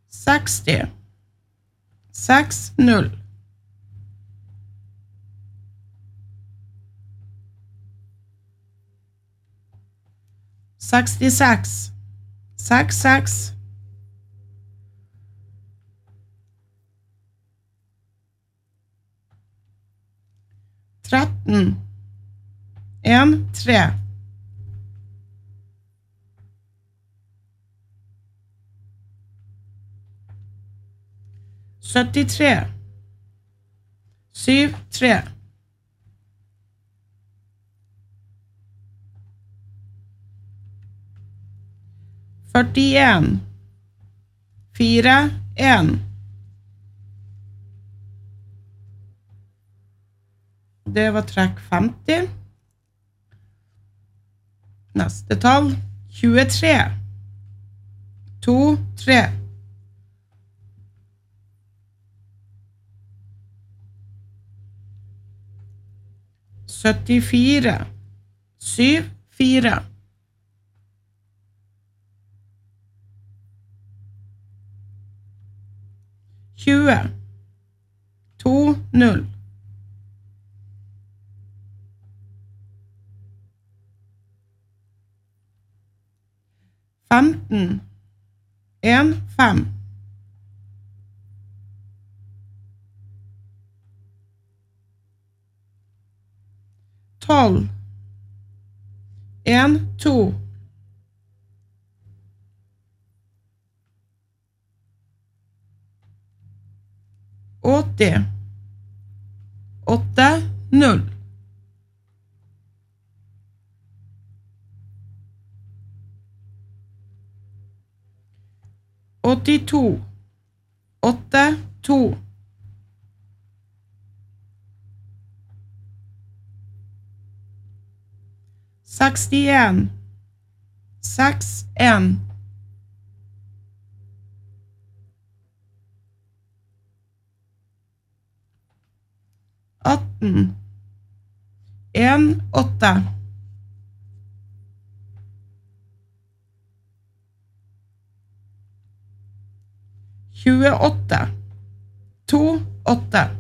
60 60 66 66 13 13 73 73 41 41 Det var trekk 50. Neste tall 23 2 3 74 7 4 20 2 0 15 1 5 12 1 2 80 8 0 82 8 2 61 6 1 18 1 8 28 2 8